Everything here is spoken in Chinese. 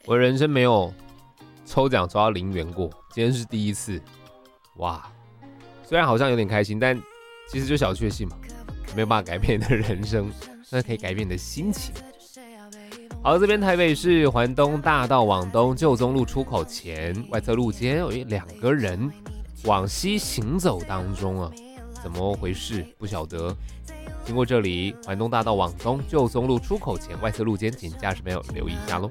我的人生没有抽奖抽到0元过，今天是第一次。哇，虽然好像有点开心，但其实就小确幸嘛，没有办法改变你的人生，但是可以改变你的心情。好，这边台北市环东大道往东旧中路出口前外侧路肩有2个人往西行走当中啊，怎么回事？不晓得。经过这里，环东大道往东旧中路出口前外侧路肩，请驾驶朋友留意一下喽。